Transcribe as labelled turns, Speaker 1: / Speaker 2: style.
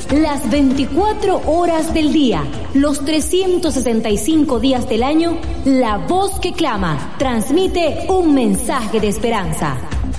Speaker 1: las 24 horas del día, los 365 días del año, la voz que clama transmite un mensaje de esperanza.